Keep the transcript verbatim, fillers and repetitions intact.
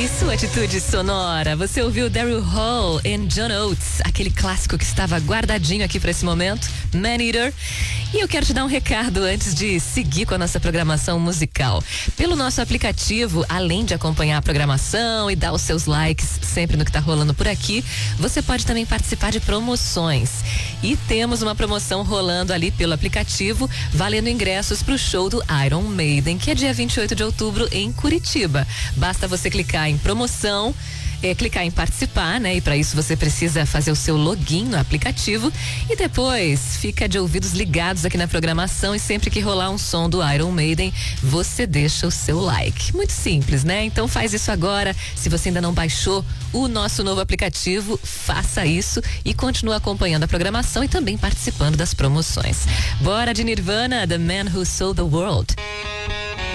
e sua atitude sonora. Você ouviu Daryl Hall e John Oates, aquele clássico que estava guardadinho aqui para esse momento, Man Eater. E eu quero te dar um recado antes de seguir com a nossa programação musical. Pelo nosso aplicativo, além de acompanhar a programação e dar os seus likes sempre no que tá rolando por aqui, você pode também participar de promoções. E temos uma promoção rolando ali pelo aplicativo, valendo ingressos pro show do Iron Maiden, que é dia vinte e oito de outubro em Curitiba. Basta você clicar em promoção, é, clicar em participar, né? E para isso você precisa fazer o seu login no aplicativo e depois fica de ouvidos ligados aqui na programação e sempre que rolar um som do Iron Maiden, você deixa o seu like. Muito simples, né? Então faz isso agora. Se você ainda não baixou o nosso novo aplicativo, faça isso e continue acompanhando a programação e também participando das promoções. Bora de Nirvana, The Man Who Sold the World.